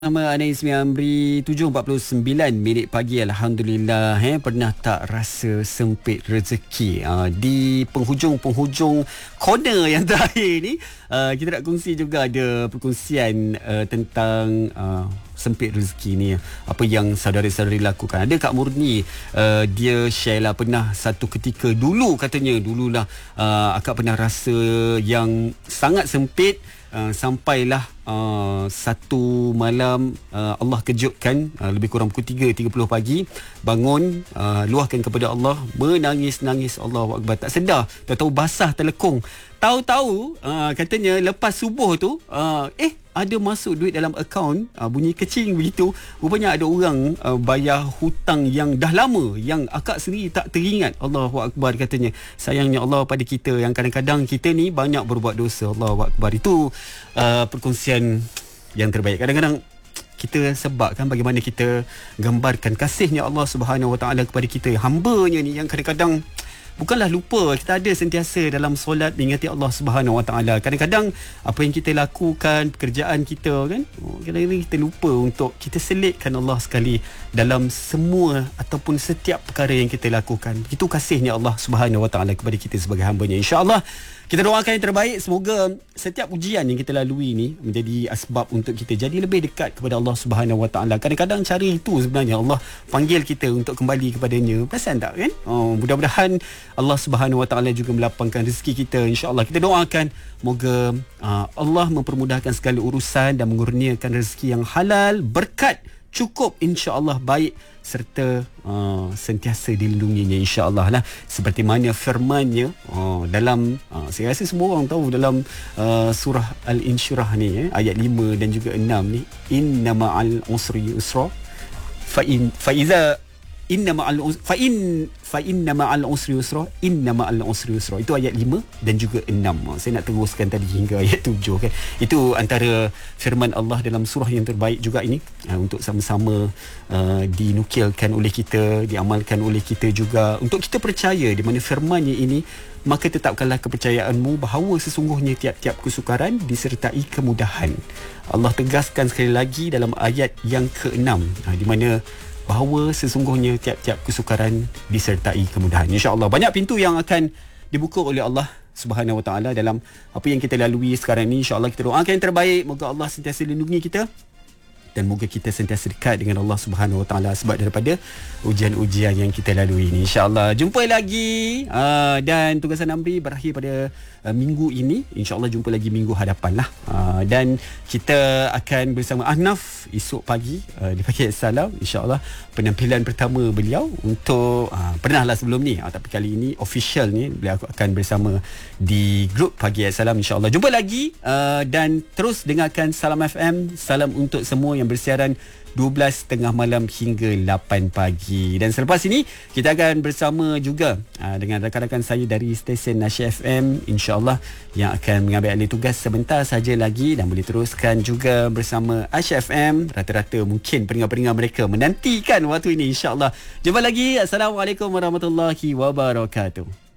Nama Ana Ismi Amri, 7.49 minit pagi. Alhamdulillah, pernah tak rasa sempit rezeki di penghujung corner yang terakhir ni. Kita nak kongsi juga ada perkongsian tentang sempit rezeki ni, apa yang saudara-saudari lakukan. Ada Kak Murni, dia share lah, pernah satu ketika dululah akak pernah rasa yang sangat sempit. Sampailah satu malam Allah kejutkan, lebih kurang pukul 3.30 pagi, bangun, luahkan kepada Allah, menangis-nangis, Allahu Akbar, tak sedar, tahu-tahu basah terlekung. Tahu-tahu katanya lepas subuh tu ada masuk duit dalam akaun, bunyi kecing begitu. Rupanya ada orang bayar hutang yang dah lama, yang akak sendiri tak teringat. Allahu Akbar, katanya. Sayangnya Allah pada kita, yang kadang-kadang kita ni banyak berbuat dosa. Allahu Akbar. Itu perkongsian yang terbaik. Kadang-kadang kita sebabkan bagaimana kita gambarkan kasihnya Allah Subhanahu Wa Taala kepada kita, hamba-Nya ni, yang kadang-kadang bukanlah lupa, kita ada sentiasa dalam solat mengingati Allah Subhanahu Wa Taala. Kadang-kadang apa yang kita lakukan, pekerjaan kita kan, kadang-kadang kita lupa untuk kita selitkan Allah sekali dalam semua ataupun setiap perkara yang kita lakukan. Itu kasihnya Allah Subhanahu Wa Taala kepada kita sebagai hamba-Nya. InsyaAllah kita doakan yang terbaik. Semoga setiap ujian yang kita lalui ni menjadi asbab untuk kita jadi lebih dekat kepada Allah Subhanahu Wa Taala. Kadang-kadang cara itu sebenarnya Allah panggil kita untuk kembali kepadanya. Perasan tak kan? Mudah-mudahan Allah Subhanahu Wa Taala juga melapangkan rezeki kita. InsyaAllah kita doakan moga Allah mempermudahkan segala urusan dan mengurniakan rezeki yang halal, berkat, cukup, insya-Allah baik, serta sentiasa dilindunginya, insya-Allah lah, seperti mana firman-Nya dalam saya rasa semua orang tahu, dalam surah Al-Insyirah ni, ayat 5 dan juga 6 ni, inna ma'al usri yusra fa iza inna ma'al usri yusra, inna ma'al usri yusra. Itu ayat 5 dan juga 6. Saya nak teruskan tadi hingga ayat 7 kan. Itu antara firman Allah dalam surah yang terbaik juga ini, untuk sama-sama dinukilkan oleh kita, diamalkan oleh kita juga, untuk kita percaya di mana firman-Nya ini, maka tetapkanlah kepercayaanmu bahawa sesungguhnya tiap-tiap kesukaran disertai kemudahan. Allah tegaskan sekali lagi dalam ayat yang ke-6, di mana bahawa sesungguhnya tiap-tiap kesukaran disertai kemudahan. InsyaAllah banyak pintu yang akan dibuka oleh Allah Subhanahu Wa Taala dalam apa yang kita lalui sekarang ni. InsyaAllah kita doakan yang terbaik. Moga Allah sentiasa lindungi kita dan moga kita sentiasa dekat dengan Allah Subhanahu Wa Taala sebab daripada ujian-ujian yang kita lalui ini. InsyaAllah jumpa lagi, dan tugasan Amri berakhir pada minggu ini. InsyaAllah jumpa lagi minggu hadapan lah, dan kita akan bersama Ahnaf esok pagi di Pagi Salam. InsyaAllah penampilan pertama beliau untuk pernah lah sebelum ni, tapi kali ini official ni beliau akan bersama di grup Pagi Salam. InsyaAllah jumpa lagi, dan terus dengarkan Salam FM. Salam untuk semua yang bersiaran 12.30 malam hingga 8 pagi. Dan selepas ini kita akan bersama juga dengan rakan-rakan saya dari stesen Nasya FM, insyaAllah, yang akan mengambil alih tugas sebentar saja lagi, dan boleh teruskan juga bersama Asya FM. Rata-rata mungkin pendengar-pendengar mereka menantikan waktu ini, insyaAllah. Jumpa lagi. Assalamualaikum warahmatullahi wabarakatuh.